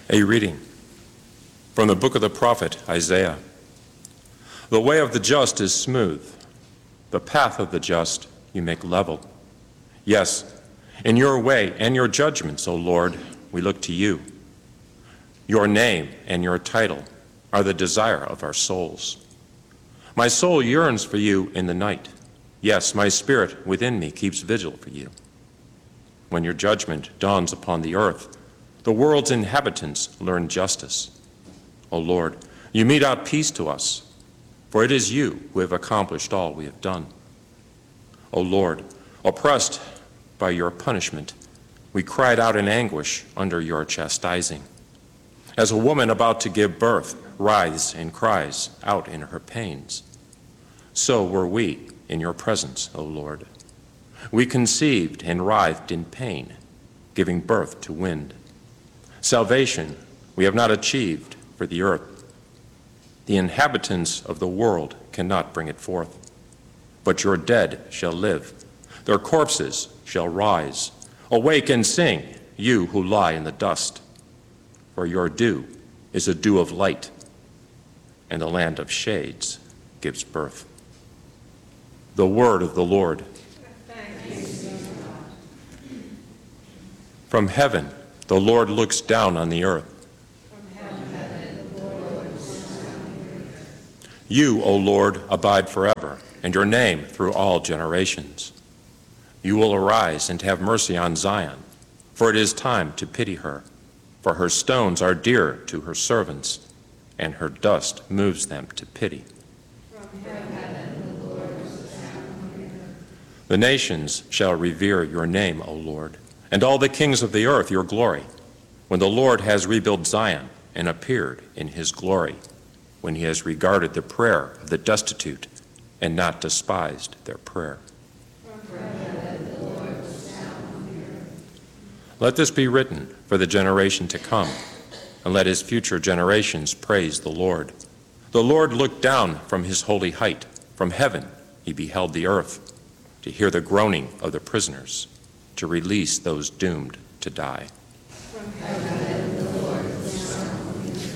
A reading from the book of the prophet Isaiah. The way of the just is smooth. The path of the just you make level. Yes, in your way and your judgments, O Lord, we look to you. Your name and your title are the desire of our souls. My soul yearns for you in the night. Yes, my spirit within me keeps vigil for you. When your judgment dawns upon the earth, the world's inhabitants learn justice. O Lord, you mete out peace to us, for it is you who have accomplished all we have done. O Lord, oppressed by your punishment, we cried out in anguish under your chastising. As a woman about to give birth writhes and cries out in her pains, so were we in your presence, O Lord. We conceived and writhed in pain, giving birth to wind. Salvation we have not achieved for the earth. The inhabitants of the world cannot bring it forth. But your dead shall live. Their corpses shall rise. Awake and sing, you who lie in the dust. For your dew is a dew of light, and the land of shades gives birth. The word of the Lord. From heaven, the Lord looks down on the earth. You, O Lord, abide forever, and your name through all generations. You will arise and have mercy on Zion, for it is time to pity her, for her stones are dear to her servants, and her dust moves them to pity. The nations shall revere your name, O Lord, and all the kings of the earth your glory, when the Lord has rebuilt Zion and appeared in his glory, when he has regarded the prayer of the destitute and not despised their prayer. Let this be written for the generation to come, and let his future generations praise the Lord. The Lord looked down from his holy height. From heaven he beheld the earth, to hear the groaning of the prisoners, to release those doomed to die.